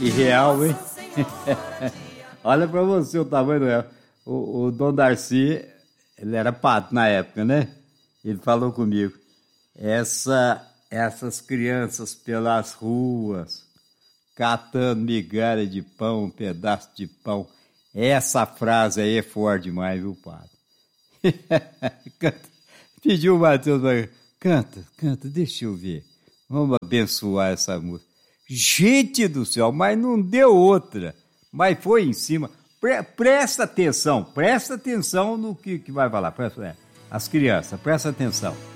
Que real, hein? Olha pra você o tamanho do real. O Dom Darcy, ele era pato na época, né? Ele falou comigo, essas crianças pelas ruas, catando migalha de pão, um pedaço de pão, essa frase aí é forte demais, viu, padre? Pediu o Matheus, canta, deixa eu ver. Vamos abençoar essa música. Gente do céu, mas não deu outra. Mas foi em cima. Presta atenção no que vai falar. As crianças, presta atenção.